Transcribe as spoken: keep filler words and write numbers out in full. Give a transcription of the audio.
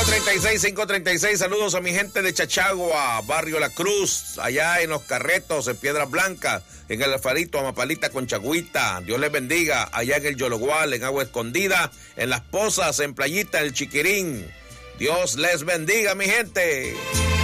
treinta y seis, cinco treinta y seis, saludos a mi gente de Chachagua, Barrio La Cruz, allá en Los Carretos, en Piedras Blancas, en el Alfarito, Amapalita con Chagüita, Dios les bendiga, allá en el Yologual, en Agua Escondida, en Las Pozas, en Playita, el Chiquirín, Dios les bendiga mi gente.